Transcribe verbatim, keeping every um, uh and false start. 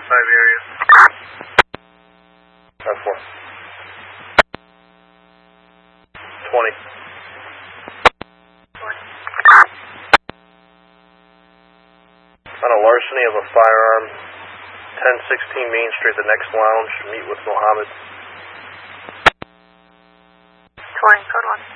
five area. five four. twenty. twenty. On a larceny of a firearm, ten sixteen Main Street, the next lounge, meet with Mohammed. twenty, code one.